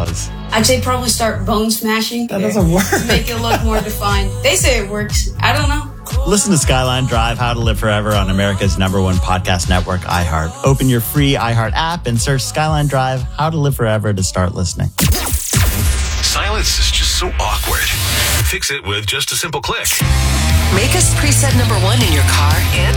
pause. I'd say probably start bone smashing. That doesn't work. To make it look more defined. They say it works. I don't know. Listen to Skyline Drive, How to Live Forever on America's #1 podcast network, iHeart. Open your free iHeart app and search Skyline Drive, How to Live Forever to start listening. Silence is just so awkward. Fix it with just a simple click. Make us preset #1 in your car and